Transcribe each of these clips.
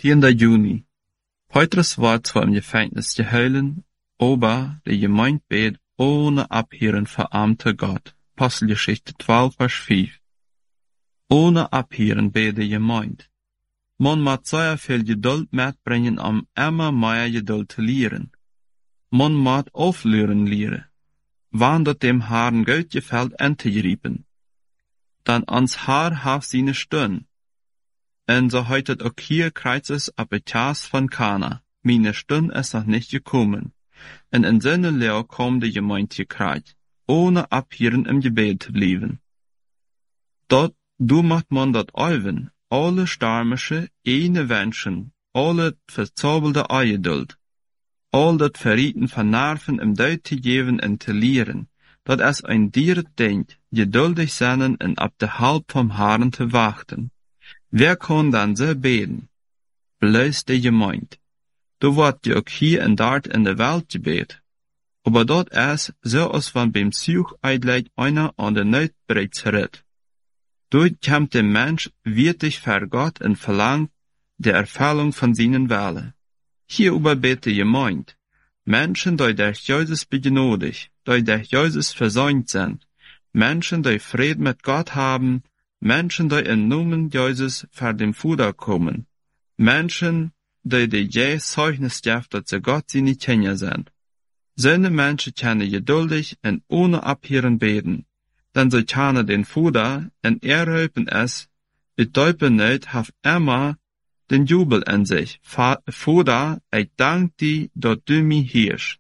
10. Juni. Petrus war zwar im Gefängnis gehalten, aber die Gemeinde bet ohne Abhören verarmte Gott. Apostelgeschichte 12, Vers 5. Ohne Abhören bet die Gemeinde. Man moet sehr viel Geduld mitbringen, immer mehr Geduld zu lernen. Man moet aufhören lernen, wann dat dem Herrn Gott gefällt anzugreifen. Dann ans Haar haft seine Stunde. En so heutet auch hier kreuz es ab Jas von Kana. Meine Stunde ist noch nicht gekommen. En in seine Lehre kommt die Gemeinde gekreuz, ohne Abhören im Gebet zu bleiben. Dort, du macht man dort Euwen, alle stürmische, eine Wünschen, alle verzaubelte Eingeduld, all dat Verrieten von Nerven im Deut zu geben und zu lehren, dat es ein Dier denkt, geduldig sein und ab der Halb vom Herrn zu warten. Wer kann dann so beten? Bloß die Gemeinde. Du wird ja auch hier und dort in der Welt gebet. Aber dort ist, so als wenn beim Zug eigentlich einer an der Not bereits redet. Dort kommt der Mensch wirklich vor Gott und verlangt der Erfüllung von seinen Willen. Hier überbet die Gemeinde. Menschen, die durch Jesus begnadigt, die durch Jesus versöhnt sind. Menschen, die Frieden mit Gott haben. Menschen, die im Namen Jesus vor dem Vater kommen. Menschen, die je Zeugnis geben, dass sie Gott seine Kinder sind. Solche Menschen können geduldig und ohne Abhören beten, denn sie kennen den Vater und erhöben es, mit Teufel nicht, haft immer den Jubel in sich. Vater, ich danke dir, dass du mich hörst.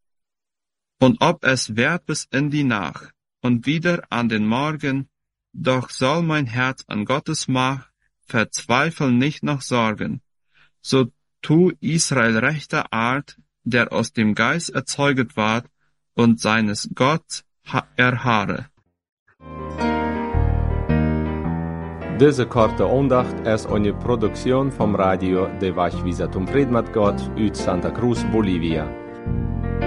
Und ob es wert bis in die Nacht und wieder an den Morgen, doch soll mein Herz an Gottes Macht verzweifeln nicht noch sorgen. So tu Israel rechter Art, der aus dem Geist erzeuget ward und seines Gotts erharre. Deze korte aandacht is een productie vom Radio de Wachwieser zum Fried mit Gott uit Santa Cruz, Bolivia.